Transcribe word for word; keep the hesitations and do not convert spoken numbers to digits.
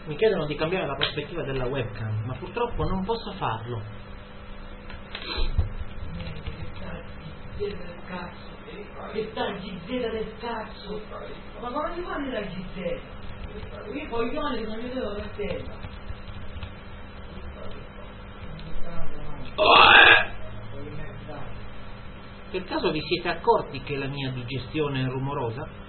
Mi chiedono di cambiare la prospettiva della webcam, ma purtroppo non posso farlo. Del cazzo, che sta il G Z del cazzo, ma come ti fanno dal G Z? Io coglione che non mi vedo per terra. Per caso vi siete accorti che la mia digestione è rumorosa?